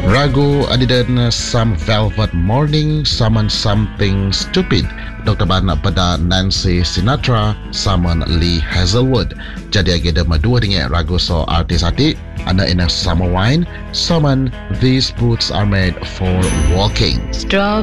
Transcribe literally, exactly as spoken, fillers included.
Ragu adidan Some Velvet Morning Saman Something Stupid Doktor Ban pada Nancy Sinatra Saman Lee Hazelwood. Jadi agak ada dua dengan ragu so artis hati Ana ina Summer Wine Saman These Boots Are Made For Walking. Straw